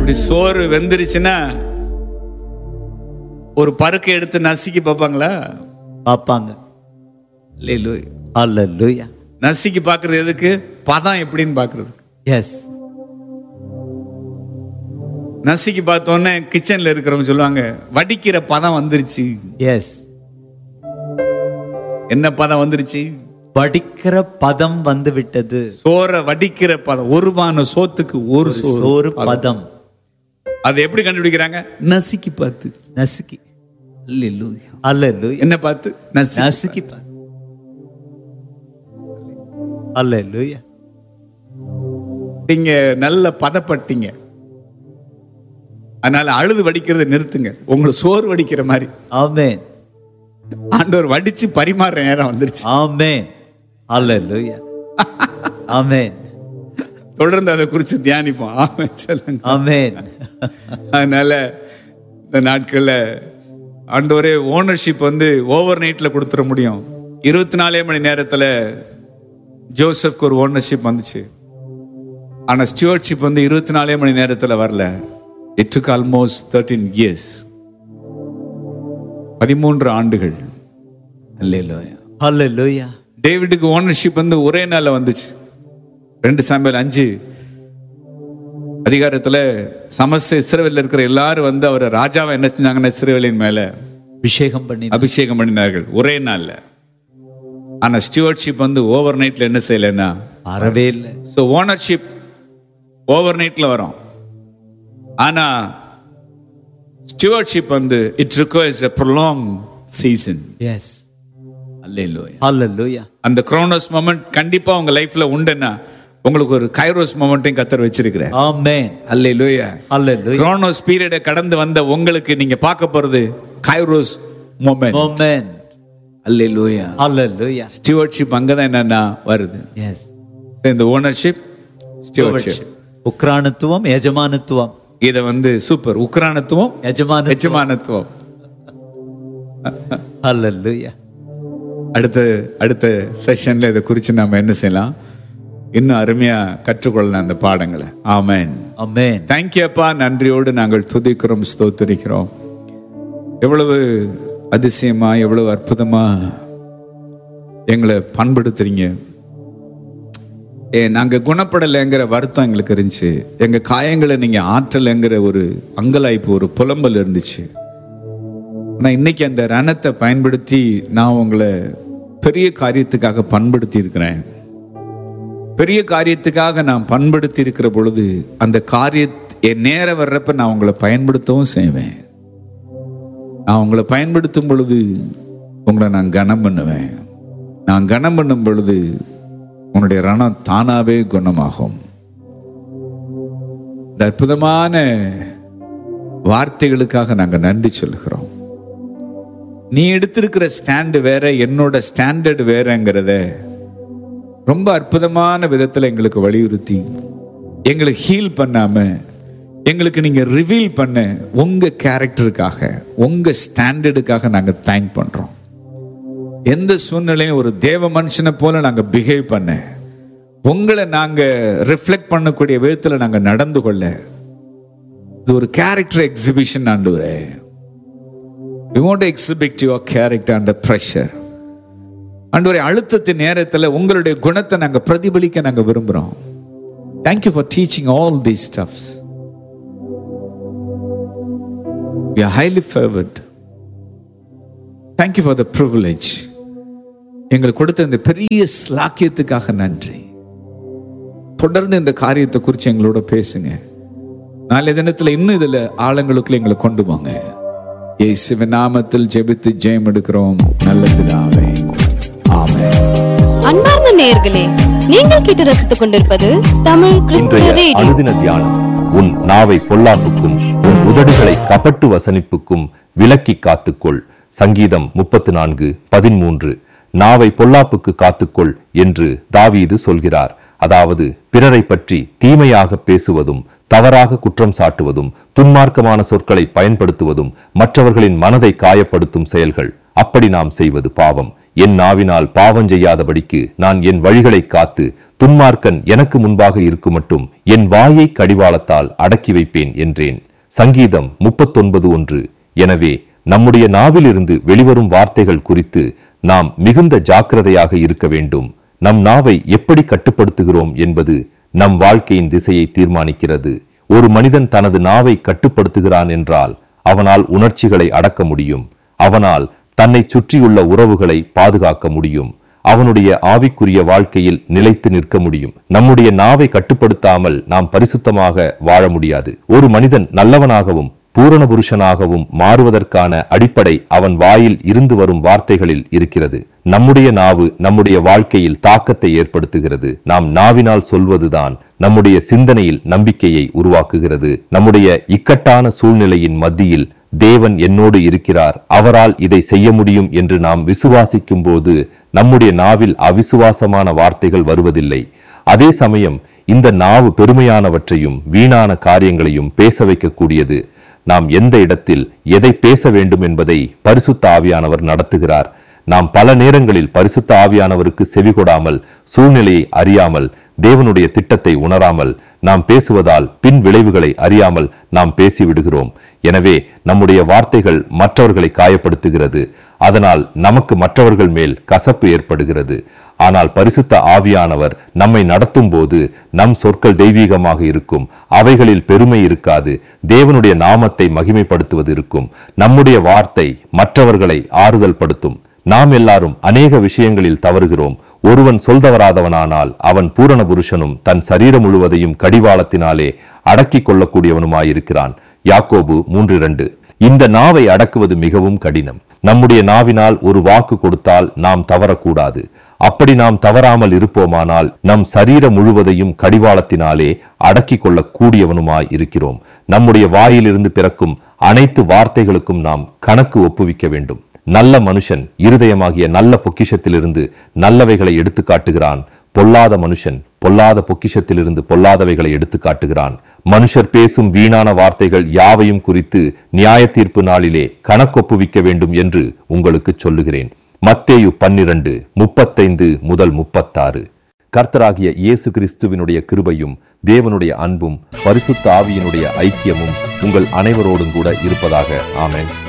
இப்படி சோறு வெந்துருச்சுன்னா ஒரு பருக்கை எடுத்து நசுக்கி பார்ப்பாங்களா? பார்ப்பாங்க. அல்லேலூயா. அல்லேலூயா. நசுக்கி பார்க்கறது எதுக்கு? பதம் எப்படின்னு பார்க்கறது. எஸ். நசுக்கி பார்த்தோன்னே கிச்சன்ல இருக்கிறவங்க சொல்லுவாங்க, வடிக்கிற பதம் வந்துருச்சு. எஸ். என்ன பதம் வந்துருச்சு? வடிக்கிற பதம் வந்து விட்டது. சோற வடிக்கிற பதம். ஒரு பான சோத்துக்கு ஒரு சோறு பதம். அதை எப்படி கண்டுபிடிக்கிறாங்க? நசுக்கி பார்த்து. நசுக்கி. அல்லேலூயா. அல்லேலூயா. என்ன பார்த்து? நசுக்கி பார்த்து. அல்லேலூயா. நீங்க நல்ல பதப்பட்டீங்க, அதனால அழுது வடிக்கிறத நிறுத்துங்க. உங்களை சோறு வடிக்கிற மாதிரி ஆமென். ஆண்டவர் வடிச்சு பரிமாறுற நேரம் வந்துருச்சு. ஆமென். அல்லேலூயா. ஆமென். தொடர்ந்து அதை குறித்து தியானிப்போம். ஆமென் சொல்லுங்க. ஆமென். அதனால இந்த நாட்கள்ல ஆண்டவரே ஓனர்ஷிப் வந்து ஓவர் நைட்ல கொடுத்துட முடியும். 24 மணி நேரத்துல ஜோசப்க்கு ஒரு ஓனர்ஷிப் வந்துச்சு. ஆனா ஸ்டூவர்ட்ஷிப் வந்து 24 மணி நேரத்துல வரல. It took almost 13 years. 13 ஆண்டுகள். அல்லேலூயா. அல்லேலூயா. டேவிடுக்கு ஓனர்ஷிப் வந்து ஒரே நாள்ல வந்துச்சு. 2 சாமுவேல் 5 அதிகாரத்துல சமஸ்த இஸ்ரவேல்ல இருக்கிற எல்லாரும் வந்து அவர் ராஜாவை என்ன செஞ்சாங்கன்னா இஸ்ரவேலின் மேல அபிஷேகம் பண்ணினார்கள் ஒரே நாள்ல. ஆனா ஸ்டூவர்ட்ஷிப் வந்து ஓவர் நைட்ல என்ன செய்யலன்னா வரவே இல்லை. ஸோ ஓனர்ஷிப் ஓவர் நைட்ல வரும். ஆனா ஸ்டூவர்ட்ஷிப் வந்து it requires a prolonged season. S. அல்லேலூயா. அல்லேலூயா. அந்த குரோனோஸ் மொமெண்ட் கண்டிப்பா உங்க லைஃப்ல உண்டுன்னா உங்களுக்கு ஒரு கைரோஸ் மொமெண்ட்டையும் கர்த்தர் வச்சிருக்கிறார். ஆமென். அல்லேலூயா. அல்லேலூயா. குரோனோஸ் பீரியடை கடந்து வந்த உங்களுக்கு நீங்க பார்க்க போறது கைரோஸ் மொமெண்ட். ஆமென். அல்லேலூயா. அல்லேலூயா. ஸ்டூவர்ட்ஷிப் அங்கதான் என்னன்னா வருது. எஸ். இந்த ஓனர்ஷிப் ஸ்டூவர்ட்ஷிப். உக்ரானத்துவம், எஜமானத்துவம். இத வந்து சூப்பர். உக்ரானத்துவம், எஜமானத்துவம். அல்லேலூயா. அடுத்த செஷன்ல இதை குறித்து நாம என்ன செய்யலாம், இன்னும் அருமையா கற்றுக்கொள்ளலாம் அந்த பாடங்களை. ஆமென். ஆமென். தேங்க்யூ அப்பா. நன்றியோடு நாங்கள் துதிக்கிறோம், ஸ்தோத்திரிக்கிறோம். எவ்வளவு அதிசயமா, எவ்வளவு அற்புதமா எங்களை பண்படுத்துறீங்க. நாங்க குணப்படலைங்கிற வருத்தம் எங்களுக்கு இருந்துச்சு. எங்க காயங்களை நீங்க ஆற்றலைங்கிற ஒரு அங்கலாய்ப்பு, ஒரு புலம்பல் இருந்துச்சு. ஆனா இன்னைக்கு அந்த ரணத்தை பயன்படுத்தி நான் உங்களை பெரிய காரியத்துக்காக பண்படுத்தி இருக்கிறேன். பெரிய காரியத்துக்காக நான் பண்படுத்தி இருக்கிற பொழுது அந்த என் நேரம் வர்றப்ப நான் உங்களை பயன்படுத்தவும் செய்வேன். நான் உங்களை பயன்படுத்தும் பொழுது உங்களை நான் கனம் பண்ணுவேன். நான் கனம் பண்ணும் பொழுது உன்னுடைய ரணம் தானாவே குணமாகும். இந்த அற்புதமான வார்த்தைகளுக்காக நாங்கள் நன்றி சொல்கிறோம். நீ எடுத்திருக்கிற ஸ்டாண்டு வேற, என்னோட ஸ்டாண்டர்ட் வேறங்கிறத ரொம்ப அற்புதமான விதத்தில் எங்களுக்கு வலியுறுத்தி எங்களுக்கு ஹீல் பண்ணாம எங்களுக்கு நீங்க ரிவீல் பண்ண உங்க கேரக்டருக்காக, உங்க ஸ்டாண்டர்டுக்காக நாங்க தேங்க் பண்றோம். எந்த சூழ்நிலையும் ஒரு தேவ மனுஷனை போல நாங்க பிஹேவ் பண்ண, உங்களை நாங்க ரிஃப்ளெக்ட் பண்ணக்கூடிய விதத்தில் நாங்க நடந்து கொள்ள, இது ஒரு கேரக்டர் எக்ஸிபிஷன். ஆண்டவரே, we want to exhibit your character under pressure. ஆண்டவரே, அழுத்தத்தின் நேரத்தில் உங்களுடைய குணத்தை நாங்க பிரதிபலிக்க நாங்க விரும்புறோம். Thank you for teaching all these stuffs. We are highly favored. Thank you for the privilege. எங்களுக்கு கொடுத்த இந்த பெரிய ஸ்லாக்கியத்துக்காக நன்றி. தொடர்ந்து இந்த காரியத்தை குறித்து எங்களோட பேசுங்க. நாளைய தினத்தில் இன்னும் இதுல ஆழங்களுக்குள்ள எங்களை கொண்டு போங்க. இயேசுவின் நாமத்தில் ஜெபித்து ஜெயம் எடுக்கிறோம் நல்ல பிதாவே. ஆமென். அன்பார்ந்த நேயர்களே, நீங்கள் கேட்டு ரசித்துக் கொண்டிருப்பது தமிழ் கிறிஸ்துவ ரேடியோ. அனுதின தியானம். உன் நாவை பொல்லாப்புக்கும் உன் உதடுகளை கபட்டு வசனிப்புக்கும் விலக்கி காத்துக்கொள். சங்கீதம் 34:13. நாவை பொல்லாப்புக்கு காத்துக்கொள் என்று தாவீது சொல்கிறார். அதாவது பிறரை பற்றி தீமையாக பேசுவதும், தவறாக குற்றம் சாட்டுவதும், துன்மார்க்கமான சொற்களை பயன்படுத்துவதும் மற்றவர்களின் மனதை காயப்படுத்தும் செயல்கள். அப்படி நாம் செய்வது பாவம். என் நாவினால் பாவம் செய்யாதபடிக்கு நான் என் வழிகளை காத்து துன்மார்க்கன் எனக்கு முன்பாக இருக்கும் மட்டும் என் வாயை கடிவாளத்தால் அடக்கி வைப்பேன் என்றேன். சங்கீதம் 39:1. எனவே நம்முடைய நாவிலிருந்து வெளிவரும் வார்த்தைகள் குறித்து நாம் மிகுந்த ஜாக்கிரதையாக இருக்க வேண்டும். நம் நாவை எப்படி கட்டுப்படுத்துகிறோம் என்பது நம் வாழ்க்கையின் திசையை தீர்மானிக்கிறது. ஒரு மனிதன் தனது நாவை கட்டுப்படுத்துகிறான் என்றால் அவனால் உணர்ச்சிகளை அடக்க முடியும். அவனால் தன்னை சுற்றியுள்ள உறவுகளை பாதுகாக்க முடியும். அவனுடைய ஆவிக்குரிய வாழ்க்கையில் நிலைத்து நிற்க முடியும். நம்முடைய நாவை கட்டுப்படுத்தாமல் நாம் பரிசுத்தமாக வாழ முடியாது. ஒரு மனிதன் நல்லவனாகவும் பூரண புருஷனாகவும் மாறுவதற்கான அடிப்படை அவன் வாயில் இருந்து வரும் வார்த்தைகளில் இருக்கிறது. நம்முடைய நாவு நம்முடைய வாழ்க்கையில் தாக்கத்தை ஏற்படுத்துகிறது. நாம் நாவினால் சொல்வதுதான் நம்முடைய சிந்தனையில் நம்பிக்கையை உருவாக்குகிறது. நம்முடைய இக்கட்டான சூழ்நிலையின் மத்தியில் தேவன் என்னோடு இருக்கிறார், அவரால் இதை செய்ய முடியும் என்று நாம் விசுவாசிக்கும் போது நம்முடைய நாவில் அவிசுவாசமான வார்த்தைகள் வருவதில்லை. அதே சமயம் இந்த நாவு பெருமையானவற்றையும் வீணான காரியங்களையும் பேச வைக்கக்கூடியது. நாம் எந்த இடத்தில் எதை பேச வேண்டும் என்பதை பரிசுத்த ஆவியானவர் நடத்துகிறார். நாம் பல நேரங்களில் பரிசுத்த ஆவியானவருக்கு செவிகொடாமல், சூழ்நிலையை அறியாமல், தேவனுடைய திட்டத்தை உணராமல் நாம் பேசுவதால் பின் விளைவுகளை அறியாமல் நாம் பேசிவிடுகிறோம். எனவே நம்முடைய வார்த்தைகள் மற்றவர்களை காயப்படுத்துகிறது. அதனால் நமக்கு மற்றவர்கள் மேல் கசப்பு ஏற்படுகிறது. ஆனால் பரிசுத்த ஆவியானவர் நம்மை நடத்தும் போது நம் சொற்கள் தெய்வீகமாக இருக்கும். அவைகளில் பெருமை இருக்காது. தேவனுடைய நாமத்தை மகிமைப்படுத்துவது இருக்கும். நம்முடைய வார்த்தை மற்றவர்களை ஆறுதல் படுத்தும். நாம் எல்லாரும் அநேக விஷயங்களில் தவறுகிறோம். ஒருவன் சொல்தவராதவனானால் அவன் பூரண புருஷனும் தன் சரீரம் முழுவதையும் கடிவாளத்தினாலே அடக்கிக் கொள்ளக்கூடியவனுமாயிருக்கிறான். யாக்கோபு 3:2. இந்த நாவை அடக்குவது மிகவும் கடினம். நம்முடைய நாவினால் ஒரு வாக்கு கொடுத்தால் நாம் தவறக்கூடாது. அப்படி நாம் தவறாமல் இருப்போமானால் நம் சரீரம் முழுவதையும் கடிவாளத்தினாலே அடக்கிக் கொள்ளக் கூடியவனுமாய் இருக்கிறோம். நம்முடைய வாயிலிருந்து பிறக்கும் அனைத்து வார்த்தைகளுக்கும் நாம் கணக்கு ஒப்புவிக்க வேண்டும். நல்ல மனுஷன் இருதயமாகிய நல்ல பொக்கிஷத்திலிருந்து நல்லவைகளை எடுத்து காட்டுகிறான். பொல்லாத மனுஷன் பொல்லாத பொக்கிஷத்திலிருந்து பொல்லாதவைகளை எடுத்து காட்டுகிறான். மனுஷர் பேசும் வீணான வார்த்தைகள் யாவையும் குறித்து நியாய தீர்ப்பு நாளிலே கணக்கொப்புவிக்க வேண்டும் என்று உங்களுக்கு சொல்லுகிறேன். மத்தேயு 12:35-36. கர்த்தராகிய இயேசு கிறிஸ்துவினுடைய கிருபையும் தேவனுடைய அன்பும் பரிசுத்த ஆவியினுடைய ஐக்கியமும் உங்கள் அனைவரோடும் கூட இருப்பதாக. ஆமென்.